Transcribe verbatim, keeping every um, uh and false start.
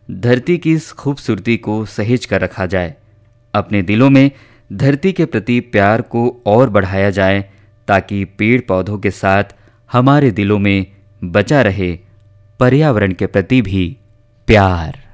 धरती की इस खूबसूरती को सहेज कर रखा जाए। अपने दिलों में धरती के प्रति प्यार को और बढ़ाया जाए ताकि पेड़ पौधों के साथ हमारे दिलों में बचा रहे पर्यावरण के प्रति भी प्यार।